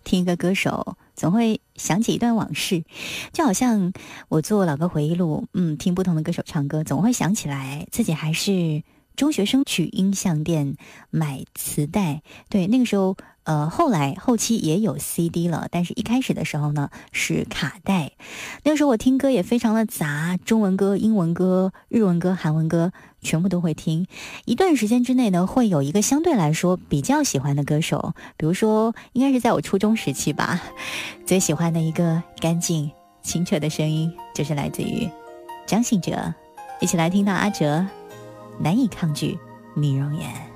听一个歌手，总会想起一段往事，就好像我做老歌回忆录，听不同的歌手唱歌，总会想起来自己还是中学生，去音像店买磁带。对，那个时候后期也有 CD 了，但是一开始的时候呢是卡带。那个时候我听歌也非常的杂，中文歌、英文歌、日文歌、韩文歌全部都会听。一段时间之内呢，会有一个相对来说比较喜欢的歌手，比如说应该是在我初中时期吧，最喜欢的一个干净清澈的声音就是来自于张信哲。一起来听到阿哲难以抗拒你容颜。